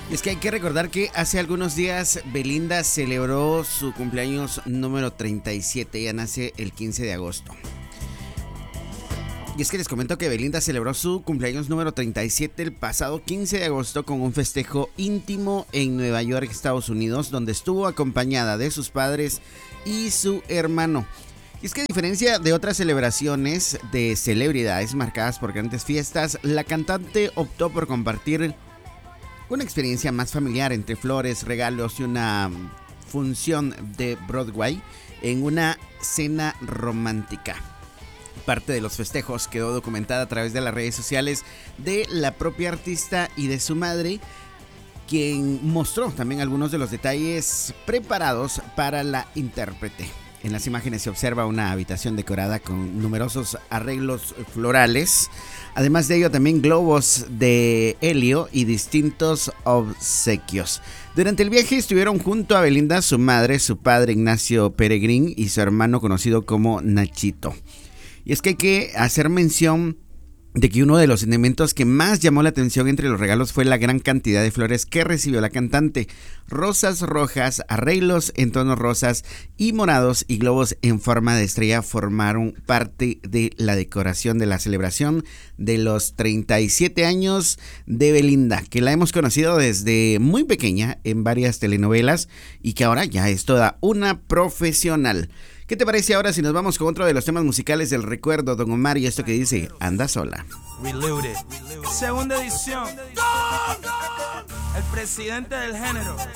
Y es que hay que recordar que hace algunos días Belinda celebró su cumpleaños número 37. Ella nace el 15 de agosto. Y es que les comento que Belinda celebró su cumpleaños número 37 el pasado 15 de agosto con un festejo íntimo en Nueva York, Estados Unidos, donde estuvo acompañada de sus padres y su hermano. Y es que a diferencia de otras celebraciones de celebridades marcadas por grandes fiestas, la cantante optó por compartir una experiencia más familiar entre flores, regalos y una función de Broadway en una cena romántica. Parte de los festejos quedó documentada a través de las redes sociales de la propia artista y de su madre, quien mostró también algunos de los detalles preparados para la intérprete. En las imágenes se observa una habitación decorada con numerosos arreglos florales. Además de ello, también globos de helio y distintos obsequios. Durante el viaje estuvieron junto a Belinda su madre, su padre Ignacio Peregrín y su hermano conocido como Nachito. Y es que hay que hacer mención de que uno de los elementos que más llamó la atención entre los regalos fue la gran cantidad de flores que recibió la cantante. Rosas rojas, arreglos en tonos rosas y morados y globos en forma de estrella formaron parte de la decoración de la celebración de los 37 años de Belinda, que la hemos conocido desde muy pequeña en varias telenovelas y que ahora ya es toda una profesional. ¿Qué te parece ahora si nos vamos con otro de los temas musicales del recuerdo, Don Omar, y esto que dice Anda Sola? Reloaded. Segunda edición. El presidente del género.